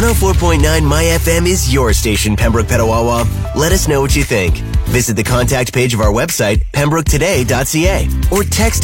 104.9 MyFM is your station, Pembroke Petawawa. Let us know what you think. Visit the contact page of our website, pembroketoday.ca, or text